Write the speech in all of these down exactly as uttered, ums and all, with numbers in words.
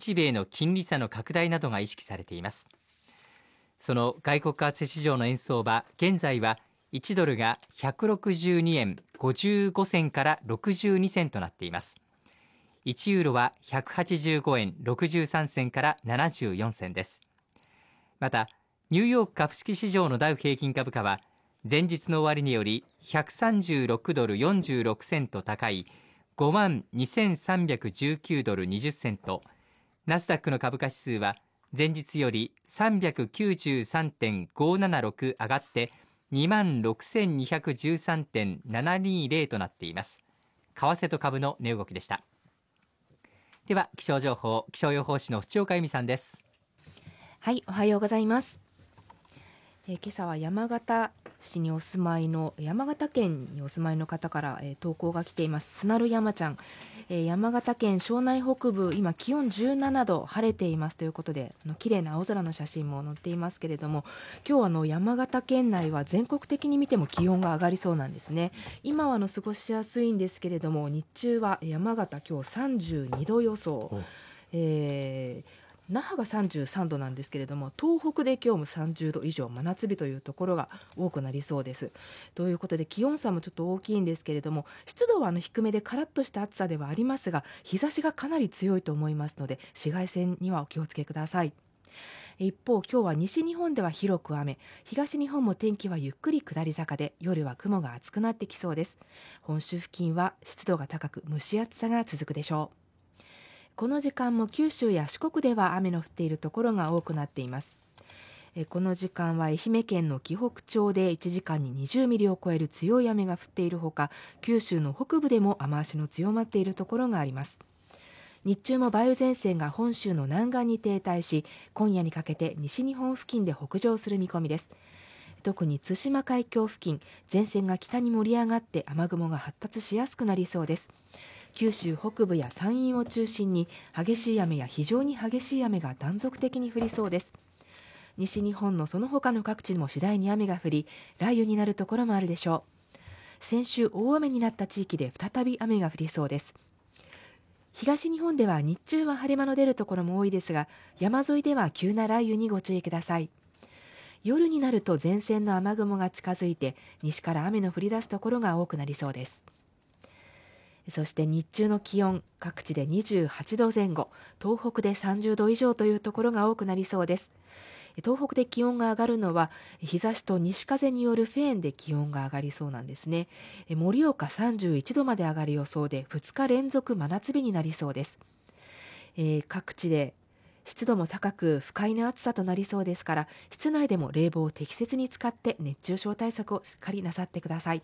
日米の金利差の拡大などが意識されています。その外国為替市場の円相場、現在はいちドルがひゃくろくじゅうにえんごじゅうごせんからろくじゅうにセンとなっています。いちユーロはひゃくはちじゅうごえんろくじゅうさんせんからななじゅうよんせんです。またニューヨーク株式市場のダウ平均株価は前日の終値よりひゃくさんじゅうろくドルよんじゅうろくセント高い ごまんにせんさんびゃくじゅうきゅうドルにじゅっセント、ナスダックの株価指数は前日より さんびゃくきゅうじゅうさんてんごななろく 上がってにまんろくせんにひゃくじゅうさんてんななにゼロ となっています。為替と株の値動きでした。では気象情報、気象予報士の淵岡由美さんです。 はい、おはようございます。えー、今朝は山形市にお住まいの山形県にお住まいの方から、えー、投稿が来ています。すなる山ちゃん、えー、山形県庄内北部、今気温じゅうななど、晴れていますということで、あの綺麗な青空の写真も載っていますけれども、今日はあの山形県内は全国的に見ても気温が上がりそうなんですね。今はあの過ごしやすいんですけれども、日中は山形今日さんじゅうにど予想、えー那覇がさんじゅうさんどなんですけれども、東北で今日もさんじゅうど以上真夏日というところが多くなりそうです。ということで気温差もちょっと大きいんですけれども、湿度はあの低めでカラッとした暑さではありますが、日差しがかなり強いと思いますので、紫外線にはお気をつけください。一方、今日は西日本では広く雨、東日本も天気はゆっくり下り坂で、夜は雲が厚くなってきそうです。本州付近は湿度が高く蒸し暑さが続くでしょう。この時間も九州や四国では雨の降っているところが多くなっています。えこの時間は愛媛県の紀北町でいちじかんににじゅうミリを超える強い雨が降っているほか、九州の北部でも雨足の強まっているところがあります。日中も梅雨前線が本州の南岸に停滞し、今夜にかけて西日本付近で北上する見込みです。特に対馬海峡付近、前線が北に盛り上がって雨雲が発達しやすくなりそうです。九州北部や山陰を中心に激しい雨や非常に激しい雨が断続的に降りそうです。西日本のその他の各地も次第に雨が降り、雷雨になるところもあるでしょう。先週大雨になった地域で再び雨が降りそうです。東日本では日中は晴れ間の出るところも多いですが、山沿いでは急な雷雨にご注意ください。夜になると前線の雨雲が近づいて、西から雨の降り出すところが多くなりそうです。そして日中の気温、各地でにじゅうはちどぜん後、東北でさんじゅうど以上というところが多くなりそうです。東北で気温が上がるのは日差しと西風によるフェーンで気温が上がりそうなんですね。盛岡さんじゅういちどまで上がる予想で、ふつか連続真夏日になりそうです。えー、各地で湿度も高く不快な暑さとなりそうですから、室内でも冷房を適切に使って熱中症対策をしっかりなさってください。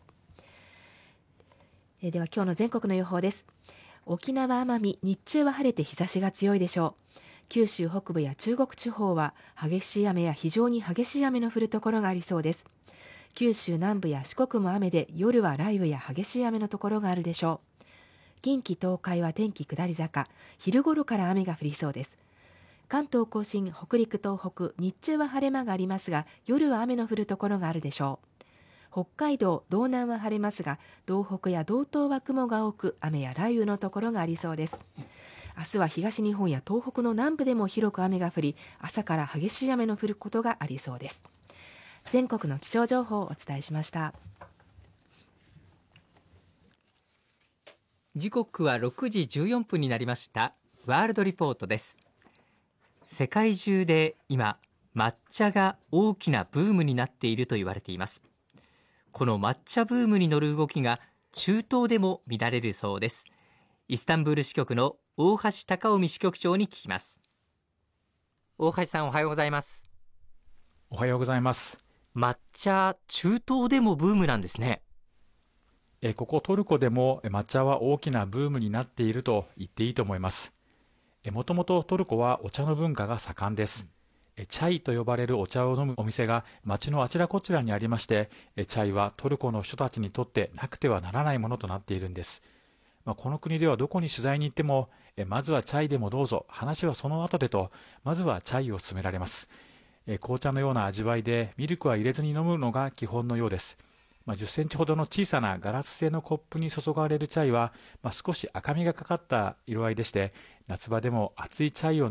では今日の全国の予報です。沖縄奄美、日中は晴れて日差しが強いでしょう。九州北部や中国地方は激しい雨や非常に激しい雨の降るところがありそうです。九州南部や四国も雨で、夜は雷雨や激しい雨のところがあるでしょう。近畿東海は天気下り坂、昼頃から雨が降りそうです。関東甲信、北陸東北、日中は晴れ間がありますが、夜は雨の降るところがあるでしょう。北海道、道南は晴れますが、道北や道東は雲が多く、雨や雷雨のところがありそうです。明日は東日本や東北の南部でも広く雨が降り、朝から激しい雨の降ることがありそうです。全国の気象情報をお伝えしました。 時刻はろくじじゅうよんぷんになりました。ワールドリポートです。世界中で今、抹茶が大きなブームになっていると言われています。この抹茶ブームに乗る動きが中東でも見られるそうです。イスタンブール支局の大橋貴臣支局長に聞きます。大橋さん、おはようございます。 おはようございます。 抹茶、中東でもブームなんですね。 えここトルコでも抹茶は大きなブームになっていると言っていいと思います。もともとトルコはお茶の文化が盛んです。チャイと呼ばれるお茶を飲むお店が街のあちらこちらにありまして、チャイはトルコの人たちにとってなくてはならないものとなっているんです。まあ、この国ではどこに取材に行っても、まずはチャイでもどうぞ、話はその後でと、まずはチャイを勧められます。紅茶のような味わいでミルクは入れずに飲むのが基本のようです。まあ、じゅっセンチほどの小さなガラス製のコップに注がれるチャイは、まあ、少し赤みがかかった色合いでして、夏場でも熱いチャイを